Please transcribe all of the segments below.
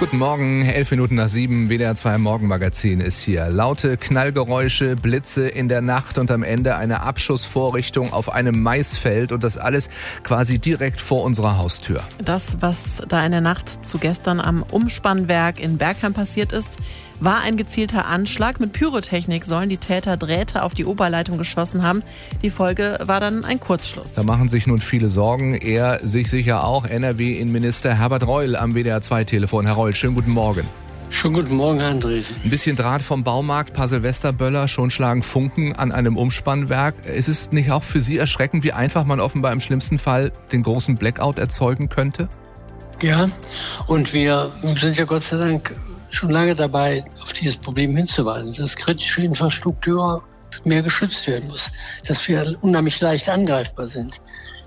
Guten Morgen, 7:11, WDR 2 Morgenmagazin ist hier. Laute Knallgeräusche, Blitze in der Nacht und am Ende eine Abschussvorrichtung auf einem Maisfeld und das alles quasi direkt vor unserer Haustür. Das, was da in der Nacht zu gestern am Umspannwerk in Bergheim passiert ist, war ein gezielter Anschlag. Mit Pyrotechnik sollen die Täter Drähte auf die Oberleitung geschossen haben. Die Folge war dann ein Kurzschluss. Da machen sich nun viele Sorgen. Er sich sicher auch. NRW-Innenminister Herbert Reul am WDR 2-Telefon. Herr Reul, schönen guten Morgen. Schönen guten Morgen, Herr Andresen. Ein bisschen Draht vom Baumarkt, paar Silvesterböller, schon schlagen Funken an einem Umspannwerk. Ist es nicht auch für Sie erschreckend, wie einfach man offenbar im schlimmsten Fall den großen Blackout erzeugen könnte? Ja, und wir sind ja Gott sei Dank schon lange dabei, auf dieses Problem hinzuweisen, dass kritische Infrastruktur mehr geschützt werden muss, dass wir unheimlich leicht angreifbar sind.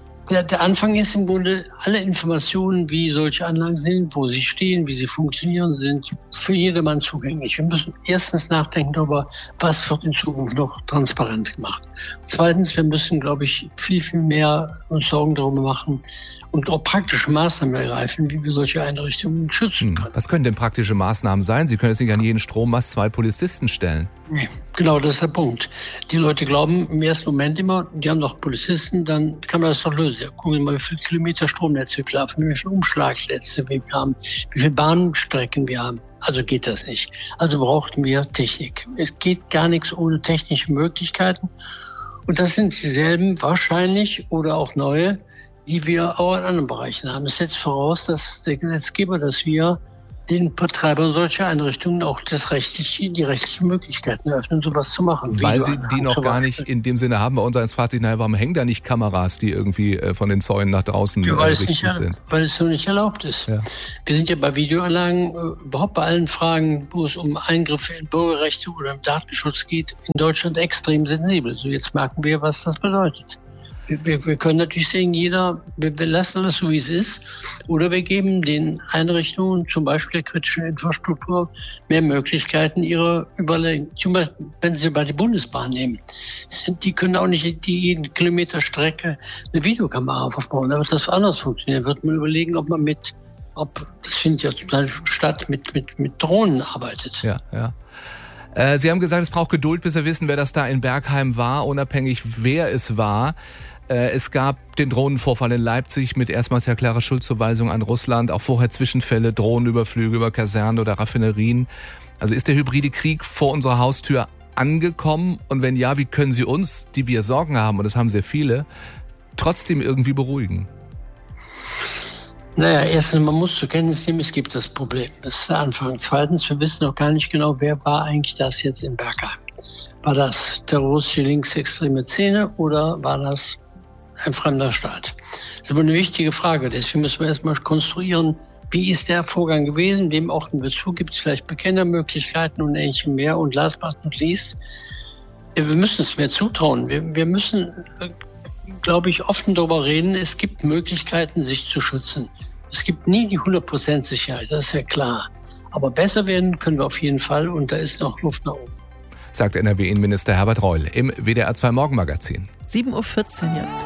Der Anfang ist im Grunde, alle Informationen, wie solche Anlagen sind, wo sie stehen, wie sie funktionieren, sind für jedermann zugänglich. Wir müssen erstens nachdenken darüber, was wird in Zukunft noch transparent gemacht. Zweitens, wir müssen, glaube ich, viel mehr uns Sorgen darüber machen und auch praktische Maßnahmen ergreifen, wie wir solche Einrichtungen schützen können. Was können denn praktische Maßnahmen sein? Sie können jetzt nicht an jeden Strommast 2 Polizisten stellen. Nee, genau, das ist der Punkt. Die Leute glauben im ersten Moment immer, die haben doch Polizisten, dann kann man das doch lösen. Ja, gucken Sie mal, wie viele Kilometer Stromnetze wir laufen, wie viele Umschlagsnetze wir haben, wie viele Bahnstrecken wir haben. Also geht das nicht. Also brauchten wir Technik. Es geht gar nichts ohne technische Möglichkeiten. Und das sind dieselben wahrscheinlich oder auch neue, die wir auch in anderen Bereichen haben. Es setzt voraus, dass der Gesetzgeber, dass wir den Betreibern solcher Einrichtungen auch die rechtlichen Möglichkeiten eröffnen, sowas zu machen. Weil sie die noch gar nicht in dem Sinne haben. Bei uns als Fazit, warum hängen da nicht Kameras, die irgendwie von den Zäunen nach draußen gerichtet sind? Weil es so nicht erlaubt ist. Ja. Wir sind ja bei Videoanlagen, überhaupt bei allen Fragen, wo es um Eingriffe in Bürgerrechte oder im Datenschutz geht, in Deutschland extrem sensibel. So, jetzt merken wir, was das bedeutet. Wir können natürlich sagen, wir lassen alles so, wie es ist, oder wir geben den Einrichtungen, zum Beispiel der kritischen Infrastruktur, mehr Möglichkeiten, ihre Überlegungen. Zum Beispiel, wenn Sie bei der Bundesbahn nehmen, die können auch nicht die jeden Kilometer Strecke eine Videokamera versprochen. Da wird das anders funktionieren. Da wird man überlegen, ob man das findet ja zum Teil statt, mit Drohnen arbeitet. Ja. Sie haben gesagt, es braucht Geduld, bis wir wissen, wer das da in Bergheim war, unabhängig wer es war. Es gab den Drohnenvorfall in Leipzig mit erstmals ja klarer Schuldzuweisung an Russland, auch vorher Zwischenfälle, Drohnenüberflüge über Kasernen oder Raffinerien. Also ist der hybride Krieg vor unserer Haustür angekommen? Und wenn ja, wie können Sie uns, die wir Sorgen haben, und das haben sehr viele, trotzdem irgendwie beruhigen? Naja, erstens, man muss zur Kenntnis nehmen, es gibt das Problem. Das ist der Anfang. Zweitens, wir wissen noch gar nicht genau, wer war eigentlich das jetzt in Bergheim. War das terroristische linksextreme Szene oder war das ein fremder Staat? Das ist aber eine wichtige Frage. Deswegen müssen wir erstmal konstruieren, wie ist der Vorgang gewesen, wem ordnen wir zu, gibt es vielleicht Bekennermöglichkeiten und ähnlichem mehr. Und last but not least, wir müssen es mehr zutrauen. Wir müssen, glaube ich, offen darüber reden, es gibt Möglichkeiten, sich zu schützen. Es gibt nie die 100% Sicherheit, das ist ja klar. Aber besser werden können wir auf jeden Fall und da ist noch Luft nach oben. Sagt NRW-Innenminister Herbert Reul im WDR 2 Morgenmagazin. 7:14 Uhr jetzt.